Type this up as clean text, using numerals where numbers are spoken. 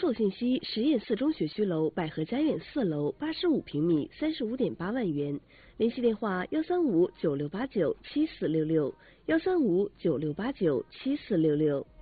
售信息：实验四中学区楼百合家苑4楼85平米，35.8万元。联系电话：13596897466，13596897466。